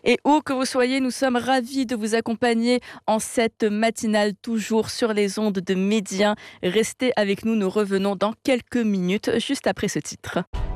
Et où que vous soyez, nous sommes ravis de vous accompagner en cette matinale, toujours sur les ondes de Médien. Restez avec nous, nous revenons dans quelques minutes, juste après ce titre.